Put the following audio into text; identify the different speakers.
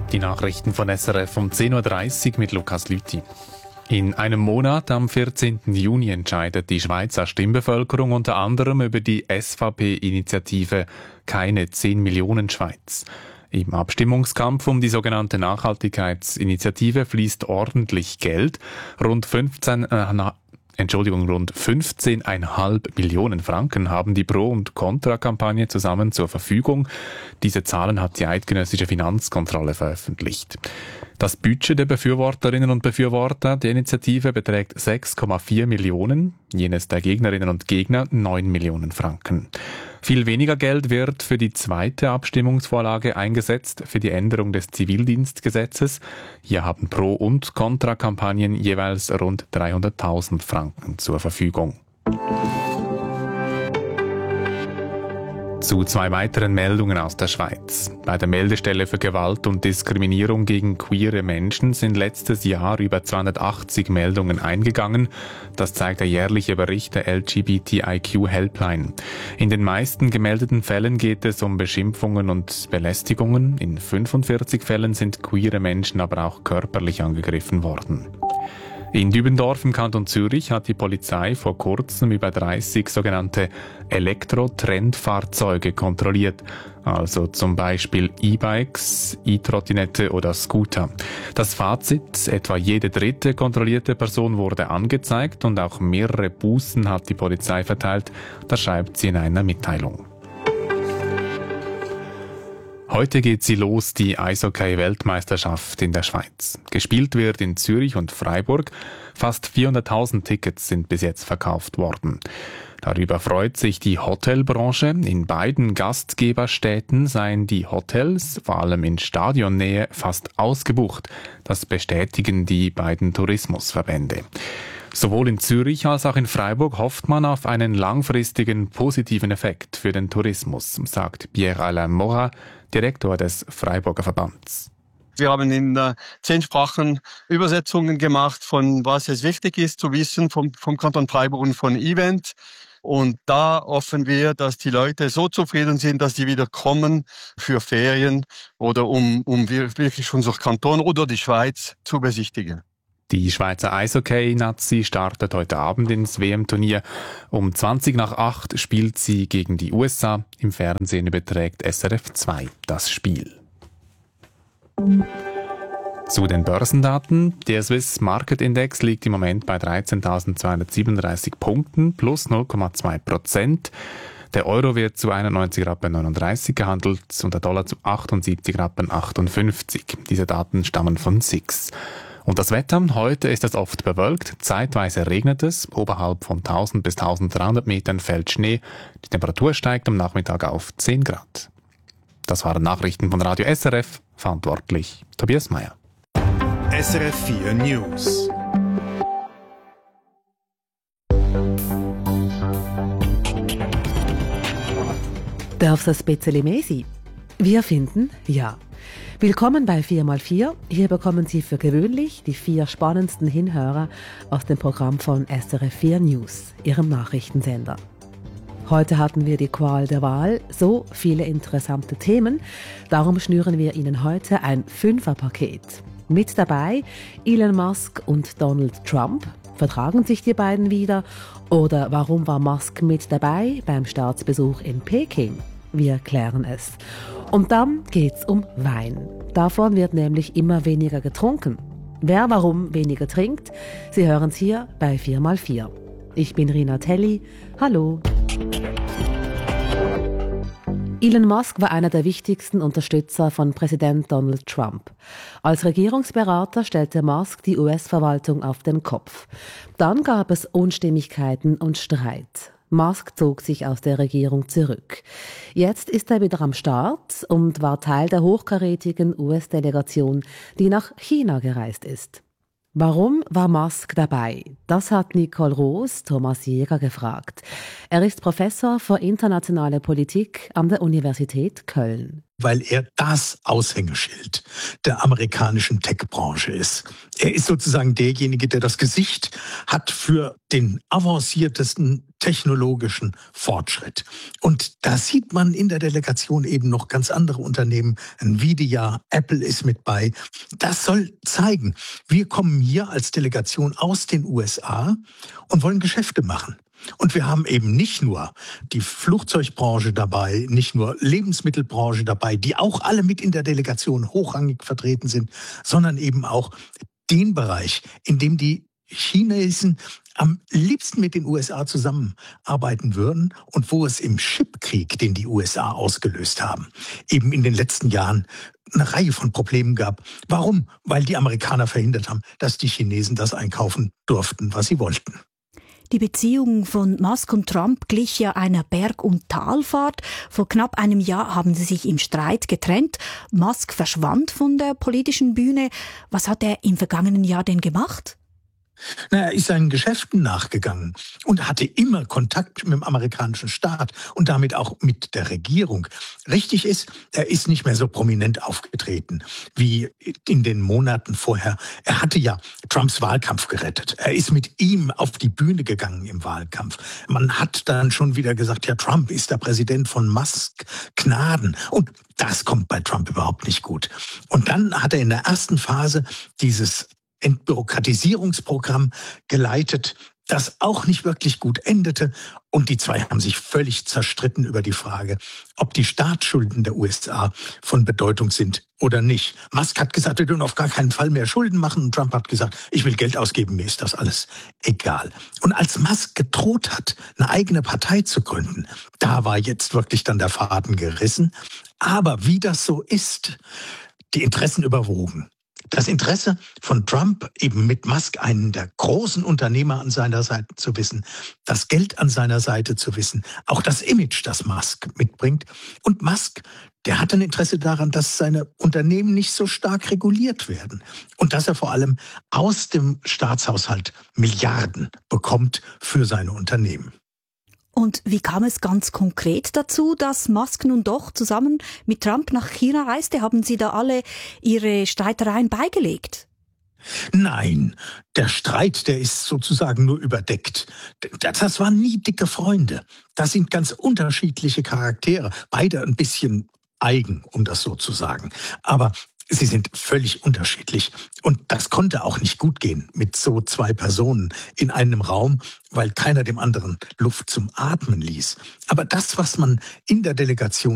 Speaker 1: Die Nachrichten von SRF um 10.30 Uhr mit Lukas Lüthi. In einem Monat, am 14. Juni, entscheidet die Schweizer Stimmbevölkerung unter anderem über die SVP-Initiative «Keine 10 Millionen Schweiz». Im Abstimmungskampf um die sogenannte Nachhaltigkeitsinitiative fließt ordentlich Geld. Rund 15,5 Millionen Franken haben die Pro- und Contra-Kampagne zusammen zur Verfügung. Diese Zahlen hat die eidgenössische Finanzkontrolle veröffentlicht. Das Budget der Befürworterinnen und Befürworter der Initiative beträgt 6,4 Millionen, jenes der Gegnerinnen und Gegner 9 Millionen Franken. Viel weniger Geld wird für die zweite Abstimmungsvorlage eingesetzt, für die Änderung des Zivildienstgesetzes. Hier haben Pro- und Contra-Kampagnen jeweils rund 300.000 Franken zur Verfügung. Zu zwei weiteren Meldungen aus der Schweiz. Bei der Meldestelle für Gewalt und Diskriminierung gegen queere Menschen sind letztes Jahr über 280 Meldungen eingegangen. Das zeigt der jährliche Bericht der LGBTIQ Helpline. In den meisten gemeldeten Fällen geht es um Beschimpfungen und Belästigungen. In 45 Fällen sind queere Menschen aber auch körperlich angegriffen worden. In Dübendorf im Kanton Zürich hat die Polizei vor kurzem über 30 sogenannte Elektro-Trendfahrzeuge kontrolliert, also zum Beispiel E-Bikes, E-Trottinette oder Scooter. Das Fazit: etwa jede dritte kontrollierte Person wurde angezeigt und auch mehrere Bußen hat die Polizei verteilt, das schreibt sie in einer Mitteilung. Heute geht sie los, die Eishockey-Weltmeisterschaft in der Schweiz. Gespielt wird in Zürich und Freiburg. Fast 400.000 Tickets sind bis jetzt verkauft worden. Darüber freut sich die Hotelbranche. In beiden Gastgeberstädten seien die Hotels, vor allem in Stadionnähe, fast ausgebucht. Das bestätigen die beiden Tourismusverbände. Sowohl in Zürich als auch in Freiburg hofft man auf einen langfristigen positiven Effekt für den Tourismus, sagt Pierre-Alain Morat, Direktor des Freiburger Verbands.
Speaker 2: Wir haben in 10 Sprachen Übersetzungen gemacht, von was es wichtig ist zu wissen vom Kanton Freiburg und von Event. Und da hoffen wir, dass die Leute so zufrieden sind, dass sie wieder kommen für Ferien oder um wirklich unser Kanton oder die Schweiz zu besichtigen.
Speaker 1: Die Schweizer Eishockey-Nazi startet heute Abend ins WM-Turnier. Um 7:20 spielt sie gegen die USA. Im Fernsehen überträgt SRF 2 das Spiel. Zu den Börsendaten. Der Swiss Market Index liegt im Moment bei 13.237 Punkten plus 0,2%. Der Euro wird zu 91,39 Rappen gehandelt und der Dollar zu 78,58 Rappen. Diese Daten stammen von SIX. Und das Wetter, heute ist es oft bewölkt, zeitweise regnet es, oberhalb von 1000 bis 1300 Metern fällt Schnee, die Temperatur steigt am Nachmittag auf 10 Grad. Das waren Nachrichten von Radio SRF, verantwortlich Tobias Meyer.
Speaker 3: SRF 4 News.
Speaker 4: Darf es ein bisschen mehr sein? Wir finden, ja. Willkommen bei 4x4. Hier bekommen Sie für gewöhnlich die 4 spannendsten Hinhörer aus dem Programm von SRF 4 News, Ihrem Nachrichtensender. Heute hatten wir die Qual der Wahl, so viele interessante Themen. Darum schnüren wir Ihnen heute ein 5er-Paket. Mit dabei Elon Musk und Donald Trump. Vertragen sich die beiden wieder? Oder warum war Musk mit dabei beim Staatsbesuch in Peking? Wir klären es. Und dann geht's um Wein. Davon wird nämlich immer weniger getrunken. Wer warum weniger trinkt, Sie hören's hier bei 4x4. Ich bin Rina Telli. Hallo. Elon Musk war einer der wichtigsten Unterstützer von Präsident Donald Trump. Als Regierungsberater stellte Musk die US-Verwaltung auf den Kopf. Dann gab es Unstimmigkeiten und Streit. Musk zog sich aus der Regierung zurück. Jetzt ist er wieder am Start und war Teil der hochkarätigen US-Delegation, die nach China gereist ist. Warum war Musk dabei? Das hat Nicole Roos Thomas Jäger gefragt. Er ist Professor für internationale Politik an der Universität Köln.
Speaker 5: weil er das Aushängeschild der amerikanischen Tech-Branche ist. Er ist sozusagen derjenige, der das Gesicht hat für den avanciertesten technologischen Fortschritt. Und da sieht man in der Delegation eben noch ganz andere Unternehmen. Nvidia, Apple ist mit bei. Das soll zeigen, wir kommen hier als Delegation aus den USA und wollen Geschäfte machen. Und wir haben eben nicht nur die Flugzeugbranche dabei, nicht nur Lebensmittelbranche dabei, die auch alle mit in der Delegation hochrangig vertreten sind, sondern eben auch den Bereich, in dem die Chinesen am liebsten mit den USA zusammenarbeiten würden und wo es im Chipkrieg, den die USA ausgelöst haben, eben in den letzten Jahren eine Reihe von Problemen gab. Warum? Weil die Amerikaner verhindert haben, dass die Chinesen das einkaufen durften, was sie wollten.
Speaker 6: Die Beziehung von Musk und Trump glich ja einer Berg- und Talfahrt. Vor knapp einem Jahr haben sie sich im Streit getrennt. Musk verschwand von der politischen Bühne. Was hat er im vergangenen Jahr denn gemacht?
Speaker 5: Er ist seinen Geschäften nachgegangen und hatte immer Kontakt mit dem amerikanischen Staat und damit auch mit der Regierung. Richtig ist, er ist nicht mehr so prominent aufgetreten wie in den Monaten vorher. Er hatte ja Trumps Wahlkampf gerettet. Er ist mit ihm auf die Bühne gegangen im Wahlkampf. Man hat dann schon wieder gesagt, ja, Trump ist der Präsident von Musk Gnaden. Und das kommt bei Trump überhaupt nicht gut. Und dann hat er in der ersten Phase dieses Entbürokratisierungsprogramm geleitet, das auch nicht wirklich gut endete. Und die zwei haben sich völlig zerstritten über die Frage, ob die Staatsschulden der USA von Bedeutung sind oder nicht. Musk hat gesagt, wir dürfen auf gar keinen Fall mehr Schulden machen. Und Trump hat gesagt, ich will Geld ausgeben, mir ist das alles egal. Und als Musk gedroht hat, eine eigene Partei zu gründen, da war jetzt wirklich dann der Faden gerissen. Aber wie das so ist, die Interessen überwogen. Das Interesse von Trump, eben mit Musk einen der großen Unternehmer an seiner Seite zu wissen, das Geld an seiner Seite zu wissen, auch das Image, das Musk mitbringt. Und Musk, der hat ein Interesse daran, dass seine Unternehmen nicht so stark reguliert werden und dass er vor allem aus dem Staatshaushalt Milliarden bekommt für seine Unternehmen.
Speaker 6: Und wie kam es ganz konkret dazu, dass Musk nun doch zusammen mit Trump nach China reiste? Haben Sie da alle Ihre Streitereien beigelegt?
Speaker 5: Nein, der Streit, der ist sozusagen nur überdeckt. Das waren nie dicke Freunde. Das sind ganz unterschiedliche Charaktere. Beide ein bisschen eigen, um das so zu sagen. Aber sie sind völlig unterschiedlich. Und das konnte auch nicht gut gehen mit so zwei Personen in einem Raum, weil keiner dem anderen Luft zum Atmen ließ. Aber das, was man in der Delegation